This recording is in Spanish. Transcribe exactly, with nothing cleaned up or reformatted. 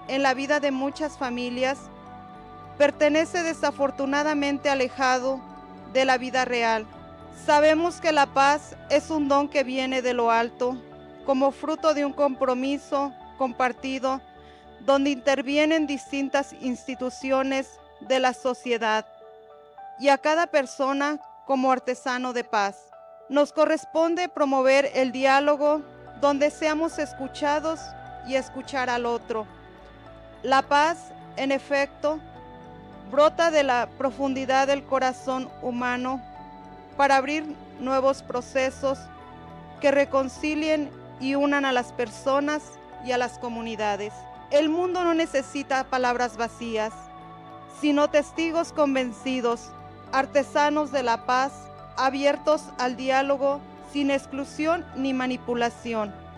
en la vida de muchas familias, pertenece desafortunadamente alejado de la vida real. Sabemos que la paz es un don que viene de lo alto, como fruto de un compromiso compartido, donde intervienen distintas instituciones de la sociedad y a cada persona como artesano de paz. Nos corresponde promover el diálogo donde seamos escuchados y escuchar al otro. La paz, en efecto, brota de la profundidad del corazón humano para abrir nuevos procesos que reconcilien y unan a las personas y a las comunidades. El mundo no necesita palabras vacías, sino testigos convencidos, artesanos de la paz, abiertos al diálogo sin exclusión ni manipulación.